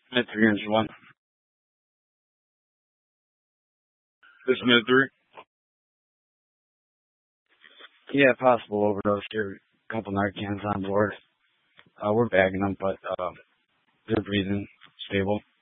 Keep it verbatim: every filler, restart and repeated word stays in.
Mid three engine one. This mid three. Yeah, possible overdose here. A couple Narcans on board. Uh, we're bagging them, but uh, they're breathing stable.